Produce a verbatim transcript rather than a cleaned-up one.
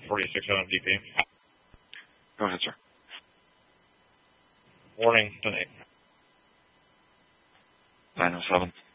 forty-six hundred D P. Go ahead, sir. Warning tonight. nine oh seven.